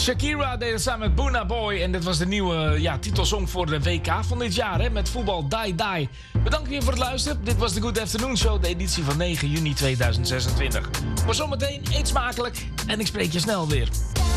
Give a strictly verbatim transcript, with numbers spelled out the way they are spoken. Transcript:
Shakira deed het samen met Burna Boy. En dit was de nieuwe ja, titelsong voor de W K van dit jaar. Hè, met voetbal Die Die. Bedankt weer voor het luisteren. Dit was de Good Afternoon Show. De editie van negen juni tweeduizend zesentwintig. Maar zometeen eet smakelijk. En ik spreek je snel weer.